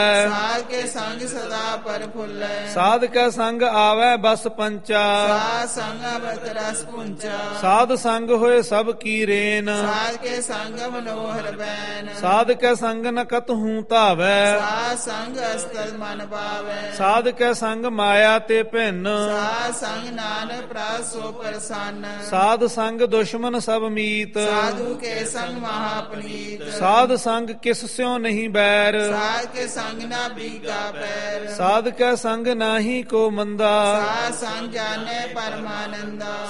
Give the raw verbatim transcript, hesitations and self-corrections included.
ਸਾਧ ਕੇ ਸੰਗ ਸਦਾ ਪਰਫੁੱਲੈ ਸਾਧ ਕੈ ਸੰਗ ਆਵੈ ਬਸ ਪੰਚਾ ਸਾਧ ਸੰਗ ਅਮ੍ਰਿਤ ਰਸ ਪੁੰਚਾ ਸਾਧ ਸੰਗ ਹੋਏ ਸਭ ਕੀ ਰੇਨ ਸਾਧ ਕੇ ਸੰਗ ਮਨੋਹਰ ਬੈਨ ਸਾਧ ਕੈ ਸੰਗ ਨ ਕਤਹੂ ਧਾਵੈ ਸਾਧ ਸੰਗ ਅਸਤਲ ਮਨ ਪਾਵੈ ਸਾਧ ਕੈ ਸੰਗ ਮਾਇਆ ਤੇ ਭਿੰਨ ਸਾਧ ਸੰਗ ਨਾਨਕ ਪ੍ਰਾਸ ਸੋ ਪ੍ਰਸੰਨ ਸਾਧ ਸੰਗ ਦੁਸ਼ਮਨ ਸਭ ਮੀਤ ਸਾਧੂ ਕੇ ਸੰਗ ਮਹਾਪਨੀਤ ਸਾਧ ਸੰਗ ਕਿਸ ਸਿਉ ਨਹੀਂ ਬੈਰ ਸਾਧ ਕੇ ਸੰਗ ਨਾ ਬੀਗਾ ਪੈਰ ਸਾਧ ਕੈ ਸੰਗ ਨਾਹੀ ਕੋ ਮੰਦਾ ਸਾਧ ਸੰਗ ਜਾਣੈ ਪਰਮਾਨੰਦਾ